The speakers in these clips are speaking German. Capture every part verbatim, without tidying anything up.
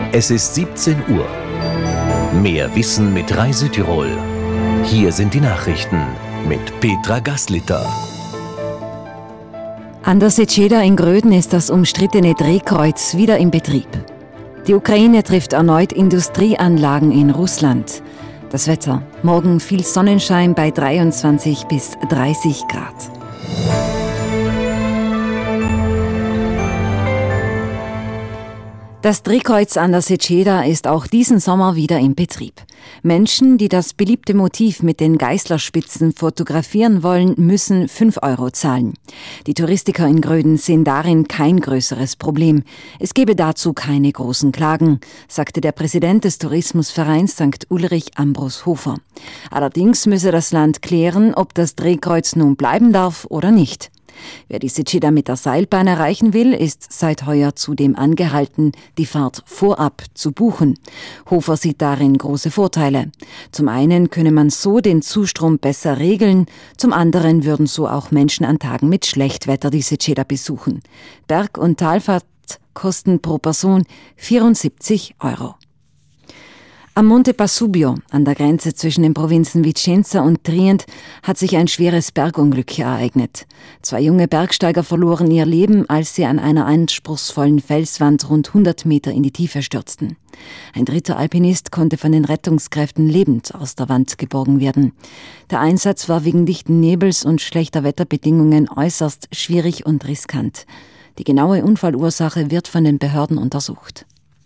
Es ist siebzehn Uhr. Mehr Wissen mit Rai Südtirol. Hier sind die Nachrichten mit Petra Gaslitter. An der Seceda in Gröden ist das umstrittene Drehkreuz wieder in Betrieb. Die Ukraine trifft erneut Industrieanlagen in Russland. Das Wetter: morgen viel Sonnenschein bei dreiundzwanzig bis dreißig Grad. Das Drehkreuz an der Seceda ist auch diesen Sommer wieder in Betrieb. Menschen, die das beliebte Motiv mit den Geißlerspitzen fotografieren wollen, müssen fünf Euro zahlen. Die Touristiker in Gröden sehen darin kein größeres Problem. Es gebe dazu keine großen Klagen, sagte der Präsident des Tourismusvereins Sankt Ulrich Ambros Hofer. Allerdings müsse das Land klären, ob das Drehkreuz nun bleiben darf oder nicht. Wer die Seceda mit der Seilbahn erreichen will, ist seit heuer zudem angehalten, die Fahrt vorab zu buchen. Hofer sieht darin große Vorteile. Zum einen könne man so den Zustrom besser regeln, zum anderen würden so auch Menschen an Tagen mit Schlechtwetter die Seceda besuchen. Berg- und Talfahrt kosten pro Person vierundsiebzig Euro. Am Monte Pasubio, an der Grenze zwischen den Provinzen Vicenza und Trient, hat sich ein schweres Bergunglück ereignet. Zwei junge Bergsteiger verloren ihr Leben, als sie an einer anspruchsvollen Felswand rund hundert Meter in die Tiefe stürzten. Ein dritter Alpinist konnte von den Rettungskräften lebend aus der Wand geborgen werden. Der Einsatz war wegen dichten Nebels und schlechter Wetterbedingungen äußerst schwierig und riskant. Die genaue Unfallursache wird von den Behörden untersucht.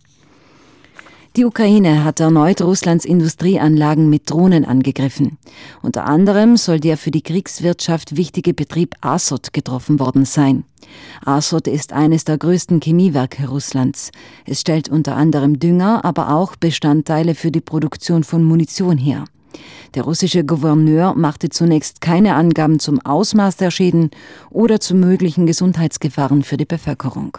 Die Ukraine hat erneut Russlands Industrieanlagen mit Drohnen angegriffen. Unter anderem soll der für die Kriegswirtschaft wichtige Betrieb Azot getroffen worden sein. Azot ist eines der größten Chemiewerke Russlands. Es stellt unter anderem Dünger, aber auch Bestandteile für die Produktion von Munition her. Der russische Gouverneur machte zunächst keine Angaben zum Ausmaß der Schäden oder zu möglichen Gesundheitsgefahren für die Bevölkerung.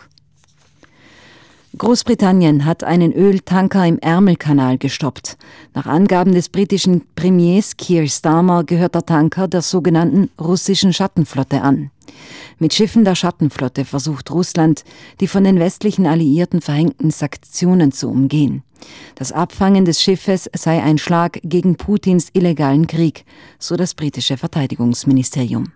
Großbritannien hat einen Öltanker im Ärmelkanal gestoppt. Nach Angaben des britischen Premiers Keir Starmer gehört der Tanker der sogenannten russischen Schattenflotte an. Mit Schiffen der Schattenflotte versucht Russland, die von den westlichen Alliierten verhängten Sanktionen zu umgehen. Das Abfangen des Schiffes sei ein Schlag gegen Putins illegalen Krieg, so das britische Verteidigungsministerium.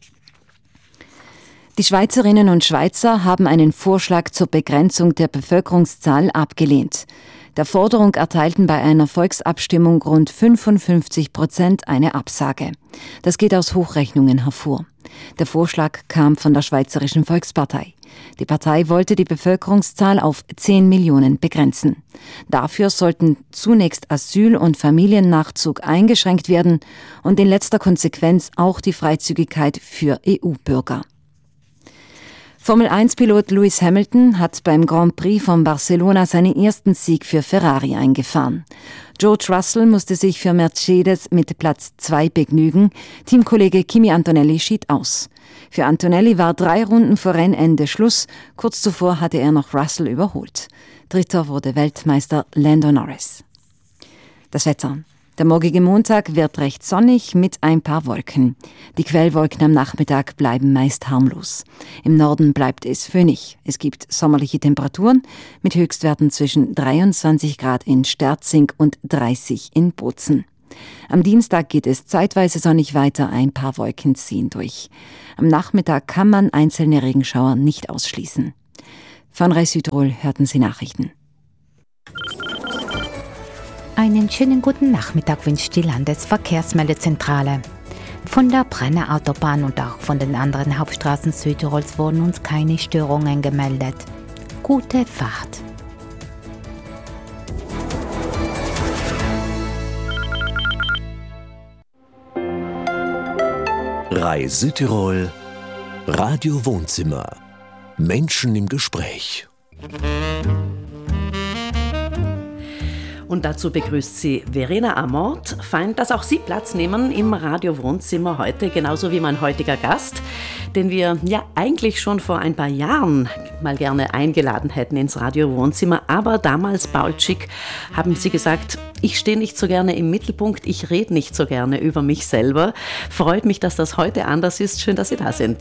Die Schweizerinnen und Schweizer haben einen Vorschlag zur Begrenzung der Bevölkerungszahl abgelehnt. Der Forderung erteilten bei einer Volksabstimmung rund fünfundfünfzig Prozent eine Absage. Das geht aus Hochrechnungen hervor. Der Vorschlag kam von der Schweizerischen Volkspartei. Die Partei wollte die Bevölkerungszahl auf zehn Millionen begrenzen. Dafür sollten zunächst Asyl- und Familiennachzug eingeschränkt werden und in letzter Konsequenz auch die Freizügigkeit für E U-Bürger. Formel eins Pilot Lewis Hamilton hat beim Grand Prix von Barcelona seinen ersten Sieg für Ferrari eingefahren. George Russell musste sich für Mercedes mit Platz zwei begnügen. Teamkollege Kimi Antonelli schied aus. Für Antonelli war drei Runden vor Rennende Schluss. Kurz zuvor hatte er noch Russell überholt. Dritter wurde Weltmeister Lando Norris. Das Wetter. Der morgige Montag wird recht sonnig mit ein paar Wolken. Die Quellwolken am Nachmittag bleiben meist harmlos. Im Norden bleibt es föhnig. Es gibt sommerliche Temperaturen mit Höchstwerten zwischen dreiundzwanzig Grad in Sterzing und dreißig in Bozen. Am Dienstag geht es zeitweise sonnig weiter, ein paar Wolken ziehen durch. Am Nachmittag kann man einzelne Regenschauer nicht ausschließen. Von Rai Südtirol hörten Sie Nachrichten. Einen schönen guten Nachmittag wünscht die Landesverkehrsmeldezentrale. Von der Brenner Autobahn und auch von den anderen Hauptstraßen Südtirols wurden uns keine Störungen gemeldet. Gute Fahrt! Rai Südtirol, Radio Wohnzimmer. Menschen im Gespräch. Und dazu begrüßt sie Verena Amort. Fein, dass auch Sie Platz nehmen im Radio Wohnzimmer heute, genauso wie mein heutiger Gast, den wir ja eigentlich schon vor ein paar Jahren mal gerne eingeladen hätten ins Radio Wohnzimmer. Aber damals, Paul Schick, haben Sie gesagt, ich stehe nicht so gerne im Mittelpunkt, ich rede nicht so gerne über mich selber. Freut mich, dass das heute anders ist. Schön, dass Sie da sind.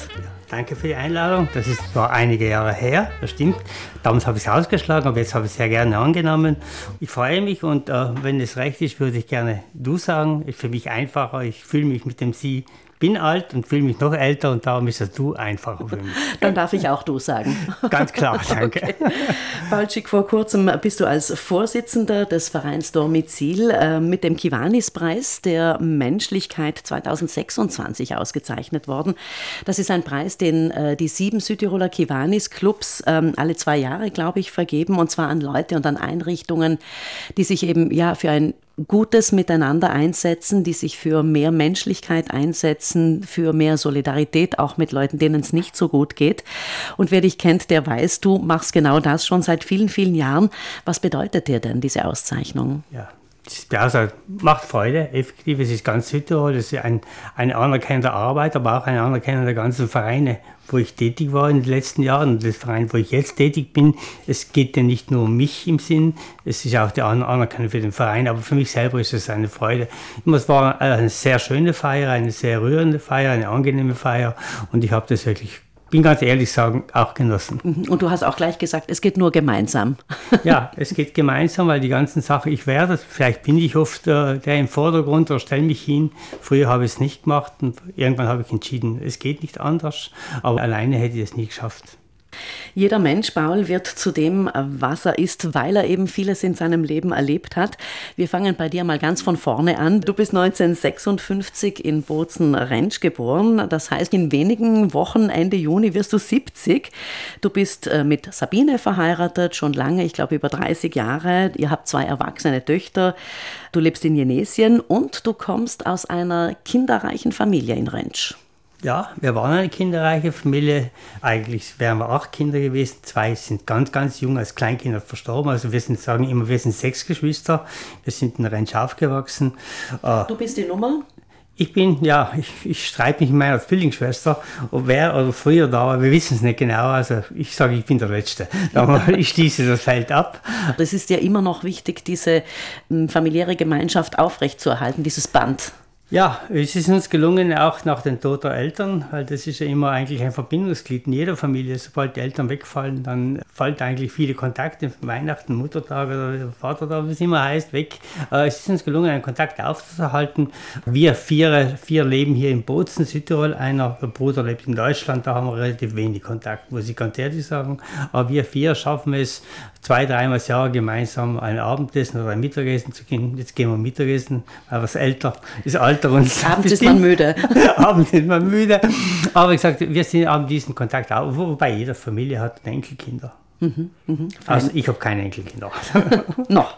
danke für die Einladung. Das ist war einige Jahre her, das stimmt. Damals habe ich es ausgeschlagen, aber jetzt habe ich es sehr gerne angenommen. Ich freue mich und äh, wenn es recht ist, würde ich gerne du sagen. Ist für mich einfacher. Ich fühle mich mit dem Sie. Bin alt und fühle mich noch älter und darum ist das Du einfacher für mich. Dann darf ich auch Du sagen. Ganz klar, danke. Okay. Paulczyk, vor kurzem bist du als Vorsitzender des Vereins Dormizil äh, mit dem Kiwanis-Preis der Menschlichkeit zweitausendsechsundzwanzig ausgezeichnet worden. Das ist ein Preis, den äh, die sieben Südtiroler Kiwanis-Clubs äh, alle zwei Jahre, glaube ich, vergeben, und zwar an Leute und an Einrichtungen, die sich eben ja für ein Gutes miteinander einsetzen, die sich für mehr Menschlichkeit einsetzen, für mehr Solidarität, auch mit Leuten, denen es nicht so gut geht. Und wer dich kennt, der weiß, du machst genau das schon seit vielen, vielen Jahren. Was bedeutet dir denn diese Auszeichnung? Ja. Das also, macht Freude, effektiv, es ist ganz Südtirol, das ist ein, eine anerkennende Arbeit, aber auch eine Anerkennung der ganzen Vereine, wo ich tätig war in den letzten Jahren und des Vereins, wo ich jetzt tätig bin. Es geht ja nicht nur um mich im Sinn, es ist auch die Anerkennung für den Verein, aber für mich selber ist es eine Freude. Es war eine sehr schöne Feier, eine sehr rührende Feier, eine angenehme Feier und ich habe das wirklich, bin ganz ehrlich sagen, auch genossen. Und du hast auch gleich gesagt, es geht nur gemeinsam. Ja, es geht gemeinsam, weil die ganzen Sachen, ich werde, vielleicht bin ich oft äh, der im Vordergrund oder stelle mich hin. Früher habe ich es nicht gemacht und irgendwann habe ich entschieden, es geht nicht anders, aber alleine hätte ich es nie geschafft. Jeder Mensch, Paul, wird zu dem, was er ist, weil er eben vieles in seinem Leben erlebt hat. Wir fangen bei dir mal ganz von vorne an. Du bist neunzehnhundertsechsundfünfzig in Bozen-Rentsch geboren. Das heißt, in wenigen Wochen, Ende Juni, wirst du siebzig. Du bist mit Sabine verheiratet, schon lange, ich glaube über dreißig Jahre. Ihr habt zwei erwachsene Töchter. Du lebst in Jenesien und du kommst aus einer kinderreichen Familie in Rentsch. Ja, wir waren eine kinderreiche Familie. Eigentlich wären wir acht Kinder gewesen. Zwei sind ganz, ganz jung als Kleinkinder verstorben. Also wir sind, sagen immer, wir sind sechs Geschwister. Wir sind in Rentsch aufgewachsen. Du bist die Nummer? Ich bin, ja, ich, ich streite mich mit meiner Zwillingsschwester, ob wer oder früher da war, wir wissen es nicht genau. Also ich sage, ich bin der Letzte. Ich schließe das Feld ab. Es ist ja immer noch wichtig, diese familiäre Gemeinschaft aufrechtzuerhalten, dieses Band. Ja, es ist uns gelungen, auch nach dem Tod der Eltern, weil das ist ja immer eigentlich ein Verbindungsglied in jeder Familie. Sobald die Eltern wegfallen, dann fallen eigentlich viele Kontakte, Weihnachten, Muttertag oder Vatertag, wie es immer heißt, weg. Es ist uns gelungen, einen Kontakt aufzuhalten. Wir vier, vier leben hier in Bozen, Südtirol. Einer, der Bruder lebt in Deutschland, da haben wir relativ wenig Kontakt, muss ich ganz ehrlich sagen. Aber wir vier schaffen es, zwei, dreimal das Jahr gemeinsam ein Abendessen oder ein Mittagessen zu gehen. Jetzt gehen wir Mittagessen, weil wir älter ist, Alter uns. Abends ist man müde. Abends ist man müde. Aber ich sagte, wir sind haben diesen Kontakt auch, wobei jede Familie hat Enkelkinder. Mhm, mh, also ich habe keine Enkelkinder. Noch.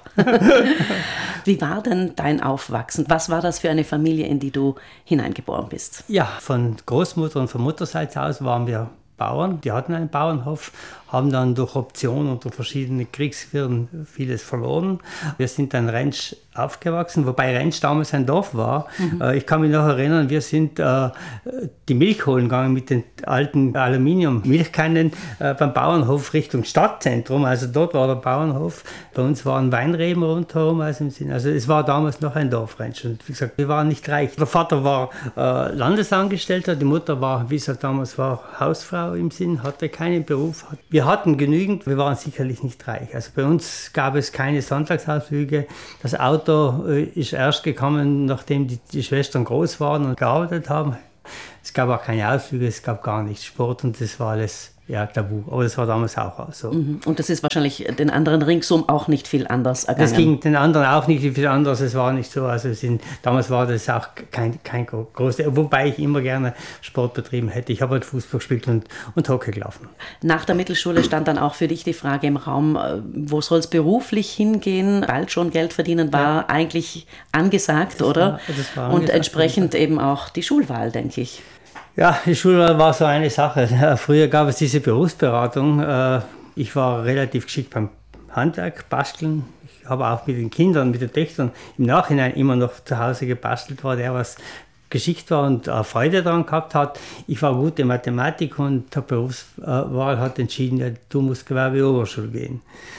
Wie war denn dein Aufwachsen? Was war das für eine Familie, in die du hineingeboren bist? Ja, von Großmutter und von Mutterseits aus waren wir Bauern, die hatten einen Bauernhof, haben dann durch Optionen und durch verschiedene Kriegswirren vieles verloren. Wir sind dann Rentsch aufgewachsen, wobei Rentsch damals ein Dorf war. Mhm. Äh, ich kann mich noch erinnern, wir sind äh, die Milch holen gegangen mit den alten Aluminium-Milchkannen äh, beim Bauernhof Richtung Stadtzentrum. Also dort war der Bauernhof. Bei uns waren Weinreben rundherum. Also, im Sinn, also es war damals noch ein Dorf Rentsch. Und wie gesagt, wir waren nicht reich. Der Vater war äh, Landesangestellter, die Mutter war, wie es halt damals war, Hausfrau im Sinn, hatte keinen Beruf. Wir hatten genügend, wir waren sicherlich nicht reich. Also bei uns gab es keine Sonntagsausflüge. Das Auto äh, ist erst gekommen, nachdem die, die Schwestern groß waren und gearbeitet haben. Es gab auch keine Ausflüge, es gab gar nichts. Sport und das war alles ja, tabu. Aber das war damals auch so. Und das ist wahrscheinlich den anderen ringsum auch nicht viel anders ergangen. Das ging den anderen auch nicht viel anders, es war nicht so. Also sind, damals war das auch kein, kein großes, wobei ich immer gerne Sport betrieben hätte. Ich habe halt Fußball gespielt und, und Hockey gelaufen. Nach der Mittelschule stand dann auch für dich die Frage im Raum, wo soll es beruflich hingehen? Bald schon Geld verdienen war ja eigentlich angesagt, das oder? War, das war angesagt, und entsprechend ja. eben auch die Schulwahl, denke ich. Ja, die Schulwahl war so eine Sache. Früher gab es diese Berufsberatung. Ich war relativ geschickt beim Handwerk, Basteln. Ich habe auch mit den Kindern, mit den Töchtern im Nachhinein immer noch zu Hause gebastelt, war der was geschickt war und Freude daran gehabt hat. Ich war gut in Mathematik und der Berufswahl hat entschieden, ja, du musst Gewerbeoberschule gehen.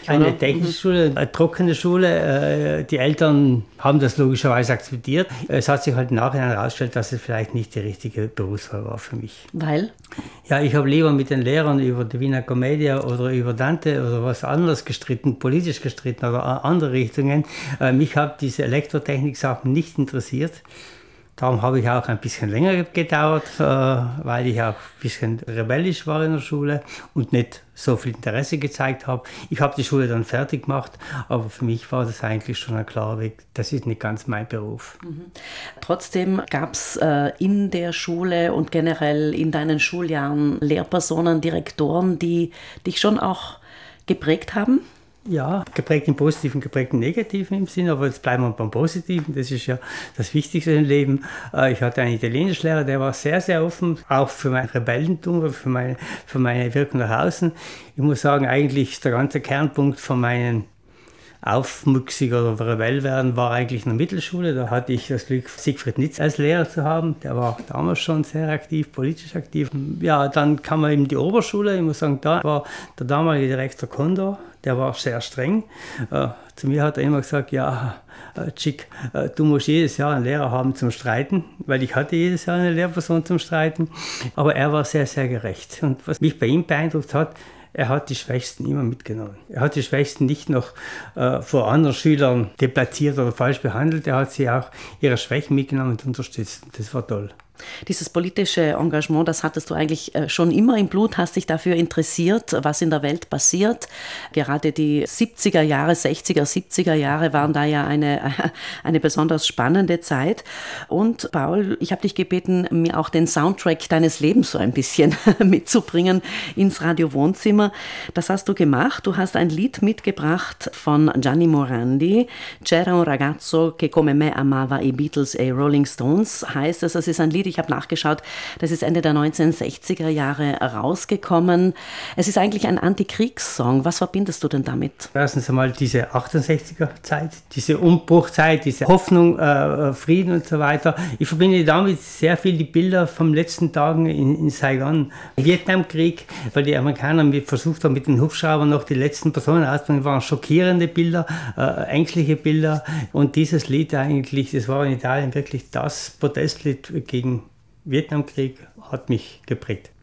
Eine technische Schule, eine trockene Schule. Die Eltern haben das logischerweise akzeptiert. Es hat sich halt nachher herausgestellt, dass es vielleicht nicht die richtige Berufswahl war für mich. Weil? Ja, ich habe lieber mit den Lehrern über die Wiener Commedia oder über Dante oder was anderes gestritten, politisch gestritten oder andere Richtungen. Mich hat diese Elektrotechnik-Sachen nicht interessiert. Darum habe ich auch ein bisschen länger gedauert, weil ich auch ein bisschen rebellisch war in der Schule und nicht so viel Interesse gezeigt habe. Ich habe die Schule dann fertig gemacht, aber für mich war das eigentlich schon ein klarer Weg. Das ist nicht ganz mein Beruf. Mhm. Trotzdem gab es äh, in der Schule und generell in deinen Schuljahren Lehrpersonen, Direktoren, die dich schon auch geprägt haben? Ja, geprägt im Positiven, geprägt im Negativen im Sinn, aber jetzt bleiben wir beim Positiven, das ist ja das Wichtigste im Leben. Ich hatte einen Italienischlehrer, der war sehr, sehr offen, auch für mein Rebellentum, für meine, für meine Wirkung nach außen. Ich muss sagen, eigentlich ist der ganze Kernpunkt von meinen Aufmüchsig oder Rebell werden war eigentlich in der Mittelschule. Da hatte ich das Glück, Siegfried Nitz als Lehrer zu haben. Der war damals schon sehr aktiv, politisch aktiv. Ja, dann kam man eben die Oberschule. Ich muss sagen, da war der damalige Direktor Kondor, der war sehr streng. Äh, zu mir hat er immer gesagt, ja, äh, Chick, äh, du musst jedes Jahr einen Lehrer haben zum Streiten, weil ich hatte jedes Jahr eine Lehrperson zum Streiten. Aber er war sehr, sehr gerecht. Und was mich bei ihm beeindruckt hat, er hat die Schwächsten immer mitgenommen. Er hat die Schwächsten nicht noch äh, vor anderen Schülern deplatziert oder falsch behandelt. Er hat sie auch ihre Schwächen mitgenommen und unterstützt. Das war toll. Dieses politische Engagement, das hattest du eigentlich schon immer im Blut, hast dich dafür interessiert, was in der Welt passiert. Gerade die siebziger Jahre, sechziger, siebziger Jahre waren da ja eine, eine besonders spannende Zeit. Und Paul, ich habe dich gebeten, mir auch den Soundtrack deines Lebens so ein bisschen mitzubringen ins Radio-Wohnzimmer. Das hast du gemacht. Du hast ein Lied mitgebracht von Gianni Morandi. C'era un ragazzo che come me amava i Beatles e Rolling Stones heißt es. Das ist ein Lied, ich habe nachgeschaut, das ist Ende der neunzehnhundertsechziger Jahre rausgekommen. Es ist eigentlich ein Antikriegssong. Was verbindest du denn damit? Erstens einmal diese achtundsechziger Zeit, diese Umbruchzeit, diese Hoffnung, äh, Frieden und so weiter. Ich verbinde damit sehr viel die Bilder von den letzten Tagen in, in Saigon, Vietnamkrieg, weil die Amerikaner versucht haben, mit den Hubschraubern noch die letzten Personen auszubringen. Das waren schockierende Bilder, äh, ängstliche Bilder. Und dieses Lied eigentlich, das war in Italien wirklich das Protestlied gegen Vietnamkrieg, hat mich geprägt.